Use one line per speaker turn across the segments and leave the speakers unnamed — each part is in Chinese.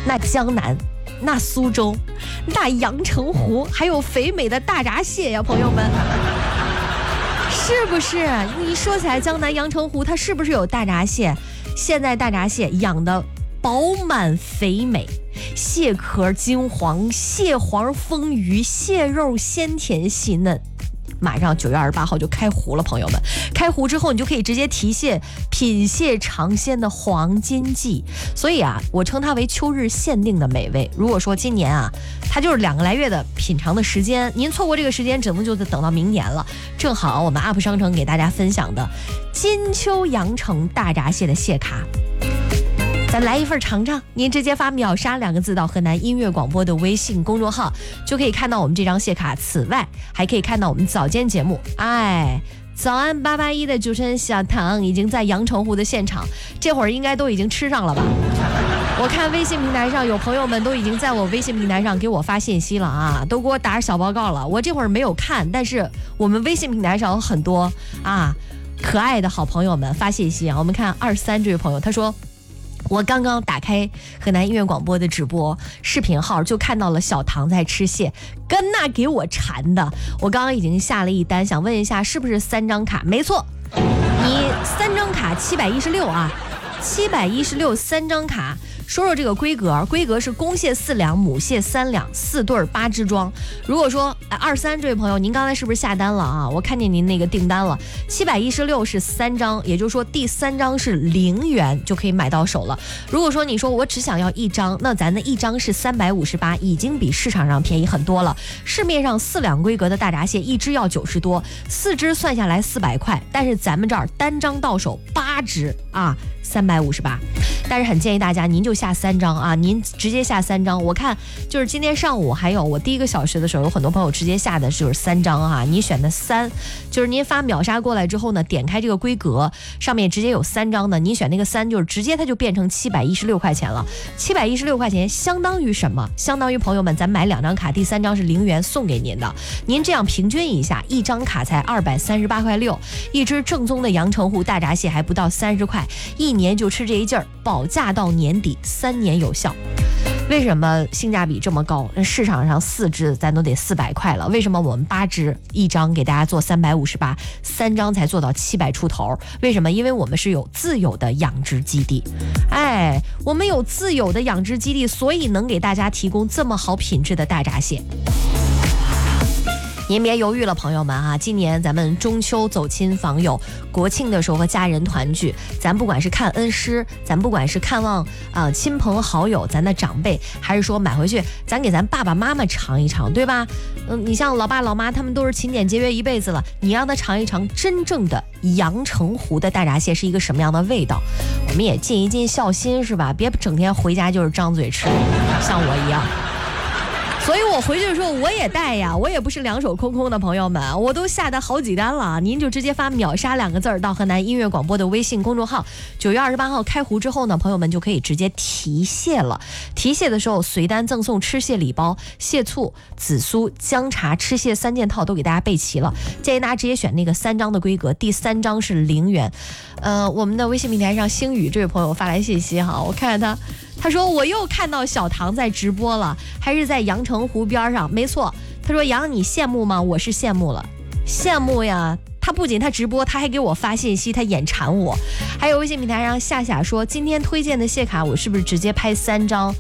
那江南，那苏州，那阳澄湖，还有肥美的大闸蟹呀，朋友们，是不是？你说起来江南阳澄湖，它是不是有大闸蟹？现在大闸蟹养的饱满肥美，蟹壳金黄，蟹黄丰腴，蟹肉鲜甜细嫩。马上9月28号就开湖了，朋友们，开湖之后你就可以直接提蟹，品蟹尝鲜的黄金季。所以啊，我称它为秋日限定的美味。如果说今年啊，它就是2个来月的品尝的时间，您错过这个时间，只能就等到明年了。正好我们 UP 商城给大家分享的金秋阳澄大闸蟹的蟹卡，咱来一份尝尝，您直接发秒杀2个字到河南音乐广播的微信公众号，就可以看到我们这张蟹卡。此外还可以看到我们早间节目，早安881的主持人小唐已经在阳澄湖的现场，这会儿应该都已经吃上了吧。我看微信平台上有朋友们都已经在我微信平台上给我发信息了啊，都给我打小报告了。我这会儿没有看，但是我们微信平台上有很多可爱的好朋友们发信息啊。我们看23这位朋友，他说，我刚刚打开河南音乐广播的直播视频号，就看到了小唐在吃蟹，跟那给我馋的。我刚刚已经下了一单，想问一下是不是3张卡？没错，你3张卡716啊，716 3张卡。说说这个规格是公蟹4两，母蟹3两，4对8只装。如果说23这位朋友，您刚才是不是下单了啊？我看见您那个订单了，716是3张，也就是说第3张是0元就可以买到手了。如果说你说我只想要1张，那咱的1张是358，已经比市场上便宜很多了。市面上4两规格的大闸蟹1只要90多，4只算下来400块，但是咱们这儿单张到手8只啊，358。但是很建议大家您就下3张啊，您直接下3张。我看就是今天上午还有我第1个小时的时候，有很多朋友直接下的就是3张啊。你选的3，就是您发秒杀过来之后呢，点开这个规格上面直接有3张的，你选那个3，就是直接它就变成716块钱了。716块钱相当于什么？相当于朋友们咱买2张卡，第3张是0元送给您的。您这样平均一下，1张卡才238块6，一只正宗的阳澄湖大闸蟹还不到30块，1年就吃这一劲儿，保价到年底，3年有效。为什么性价比这么高？市场上4只咱都得400块了，为什么我们8只1张给大家做358，3张才做到700出头？为什么？因为我们是有自有的养殖基地，我们有自有的养殖基地，所以能给大家提供这么好品质的大闸蟹。您别犹豫了，朋友们啊！今年咱们中秋走亲访友，国庆的时候和家人团聚，咱不管是看恩师，咱不管是看望亲朋好友，咱的长辈，还是说买回去，咱给咱爸爸妈妈尝一尝，对吧？你像老爸老妈他们都是勤俭节约一辈子了，你让他尝一尝真正的阳澄湖的大闸蟹是一个什么样的味道，我们也尽一尽孝心，是吧？别整天回家就是张嘴吃，像我一样。所以我回去的时候我也带呀，我也不是两手空空的，朋友们，我都下的好几单了。您就直接发秒杀2个字到河南音乐广播的微信公众号。9月28号开湖之后呢，朋友们就可以直接提蟹了。提蟹的时候随单赠送吃蟹礼包，蟹醋、紫苏、姜茶、吃蟹3件套都给大家备齐了。建议大家直接选那个3张的规格，第3张是0元。我们的微信平台上星宇这位朋友发来信息哈，我看看他说我又看到小唐在直播了，还是在阳澄湖边上。没错，他说杨你羡慕吗？我是羡慕了，羡慕呀。他不仅他直播，他还给我发信息，他眼馋我。还有微信平台上夏夏说，今天推荐的蟹卡我是不是直接拍3张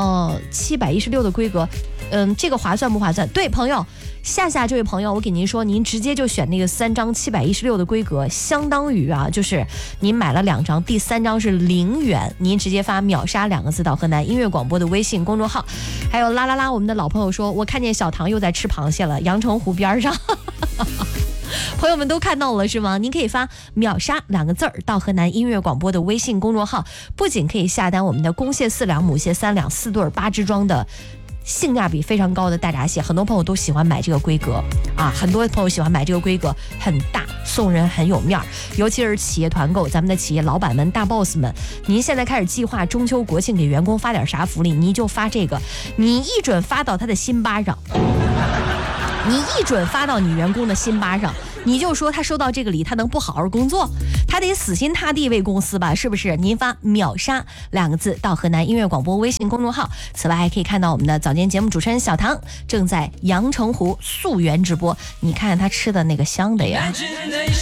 ？716的规格，这个划算不划算？对，朋友夏夏这位朋友，我给您说，您直接就选那个3张716的规格，相当于就是您买了2张，第3张是0元，您直接发秒杀2个字到河南音乐广播的微信公众号。还有啦啦啦，我们的老朋友说，我看见小唐又在吃螃蟹了，阳澄湖边上。朋友们都看到了是吗？您可以发秒杀2个字到河南音乐广播的微信公众号，不仅可以下单我们的公蟹4两、母蟹3两、4对8只装的性价比非常高的大闸蟹，很多朋友都喜欢买这个规格啊，很多朋友喜欢买这个规格，很大，送人很有面儿。尤其是企业团购，咱们的企业老板们、大 boss 们，您现在开始计划中秋国庆给员工发点啥福利，你就发这个，你一准发到他的心巴上。 你一准发到你员工的辛巴上，你就说他收到这个礼，他能不好好工作？他得死心塌地为公司吧，是不是？您发秒杀2个字到河南音乐广播微信公众号。此外还可以看到我们的早间节目主持人小唐正在阳澄湖溯源直播，你看看他吃的那个香的呀。